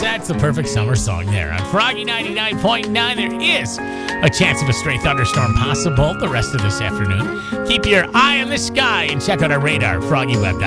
That's the perfect summer song there. On Froggy 99.9, there is a chance of a stray thunderstorm possible the rest of this afternoon. Keep your eye on the sky and check out our radar, FroggyWeb.com.